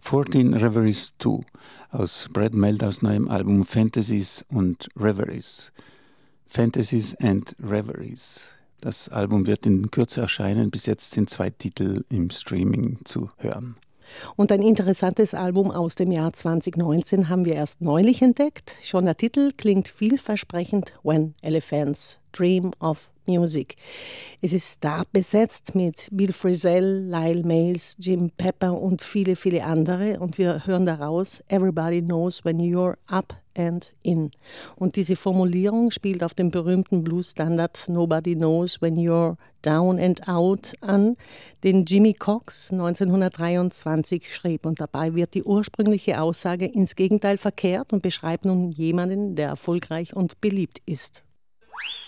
14 Reveries 2 aus Brad Meldows neuem Album Fantasies und Reveries. Fantasies and Reveries. Das Album wird in Kürze erscheinen. Bis jetzt sind 2 Titel im Streaming zu hören. Und ein interessantes Album aus dem Jahr 2019 haben wir erst neulich entdeckt. Schon der Titel klingt vielversprechend: When Elephants Dream of Music. Es ist stark besetzt mit Bill Frisell, Lyle Miles, Jim Pepper und viele, viele andere. Und wir hören daraus: Everybody knows when you're up and in. Und diese Formulierung spielt auf den berühmten Blues-Standard Nobody Knows When You're Down and Out an, den Jimmy Cox 1923 schrieb. Und dabei wird die ursprüngliche Aussage ins Gegenteil verkehrt und beschreibt nun jemanden, der erfolgreich und beliebt ist.